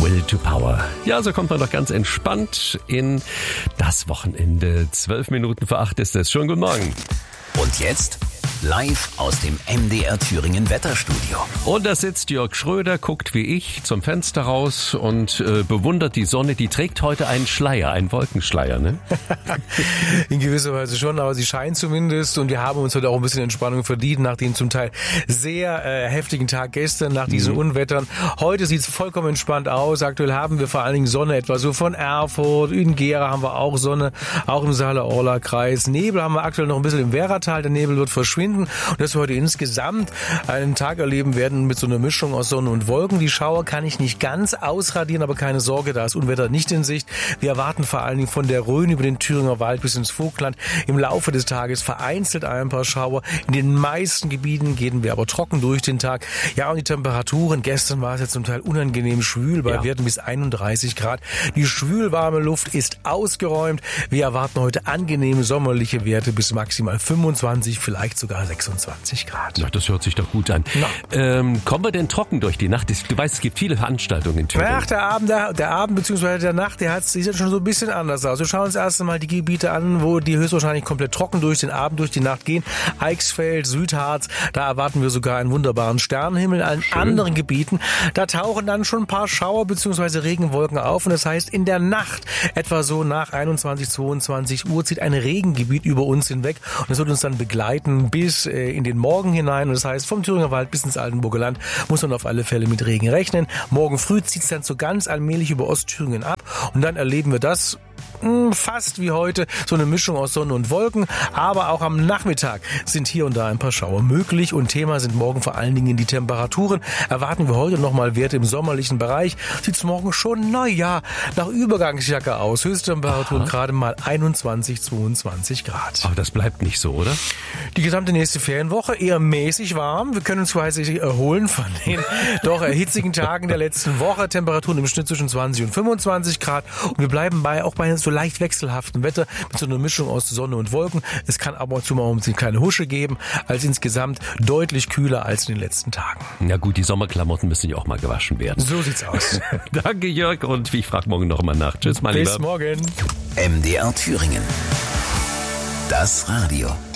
Will to Power. Ja, so kommt man doch ganz entspannt in das Wochenende. 7 Minuten vor 8 ist es. Schönen guten Morgen. Und jetzt live aus dem MDR Thüringen Wetterstudio. Und da sitzt Jörg Schröder, guckt wie ich zum Fenster raus und bewundert die Sonne. Die trägt heute einen Schleier, einen Wolkenschleier, ne? In gewisser Weise schon, aber sie scheint zumindest. Und wir haben uns heute auch ein bisschen Entspannung verdient nach dem zum Teil sehr heftigen Tag gestern, nach diesen Unwettern. Heute sieht es vollkommen entspannt aus. Aktuell haben wir vor allen Dingen Sonne, etwa so von Erfurt, in Gera haben wir auch Sonne, auch im Saale-Orla-Kreis. Nebel haben wir aktuell noch ein bisschen im Werratal. Der Nebel wird verschwinden. Und dass wir heute insgesamt einen Tag erleben werden mit so einer Mischung aus Sonne und Wolken. Die Schauer kann ich nicht ganz ausradieren, aber keine Sorge, da ist Unwetter nicht in Sicht. Wir erwarten vor allen Dingen von der Rhön über den Thüringer Wald bis ins Vogtland im Laufe des Tages vereinzelt ein paar Schauer. In den meisten Gebieten gehen wir aber trocken durch den Tag. Ja, und die Temperaturen, gestern war es ja zum Teil unangenehm schwül, bei Werten bis 31 Grad. Die schwülwarme Luft ist ausgeräumt. Wir erwarten heute angenehme sommerliche Werte bis maximal 25, vielleicht sogar 26 Grad. Ja, das hört sich doch gut an. Kommen wir denn trocken durch die Nacht? Du weißt, es gibt viele Veranstaltungen in Thüringen. Ach, der Abend bzw. der Nacht, sieht ja schon so ein bisschen anders aus. Wir schauen uns erst einmal die Gebiete an, wo die höchstwahrscheinlich komplett trocken durch den Abend, durch die Nacht gehen. Eichsfeld, Südharz, da erwarten wir sogar einen wunderbaren Sternenhimmel. In allen anderen Gebieten, da tauchen dann schon ein paar Schauer bzw. Regenwolken auf. Und das heißt, in der Nacht, etwa so nach 21, 22 Uhr, zieht ein Regengebiet über uns hinweg. Und das wird uns dann begleiten bis in den Morgen hinein. Und das heißt, vom Thüringer Wald bis ins Altenburger Land muss man auf alle Fälle mit Regen rechnen. Morgen früh zieht es dann so ganz allmählich über Ostthüringen ab. Und dann erleben wir das fast wie heute, so eine Mischung aus Sonne und Wolken, aber auch am Nachmittag sind hier und da ein paar Schauer möglich und Thema sind morgen vor allen Dingen die Temperaturen. Erwarten wir heute nochmal Werte im sommerlichen Bereich. Sieht es morgen schon, nach Übergangsjacke aus. Höchsttemperaturen gerade mal 21, 22 Grad. Aber das bleibt nicht so, oder? Die gesamte nächste Ferienwoche eher mäßig warm. Wir können uns quasi erholen von den doch hitzigen Tagen der letzten Woche. Temperaturen im Schnitt zwischen 20 und 25 Grad. Und wir bleiben auch bei so leicht wechselhaften Wetter mit so einer Mischung aus Sonne und Wolken. Es kann ab und zu mal eine kleine Husche geben, als insgesamt deutlich kühler als in den letzten Tagen. Ja gut, die Sommerklamotten müssen ja auch mal gewaschen werden. So sieht's aus. Danke Jörg und ich frage morgen noch mal nach. Tschüss, mein Lieber. Bis morgen. MDR Thüringen. Das Radio.